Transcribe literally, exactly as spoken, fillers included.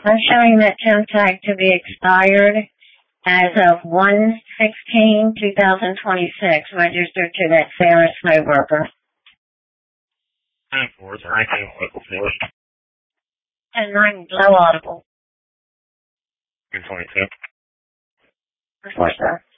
I'm showing that temp tag to be expired as of one sixteen two thousand twenty-six, registered to that Sarah Snow Worker. ten four, nineteen twenty-four. ten nine, low audible. twenty-two. Before, sir.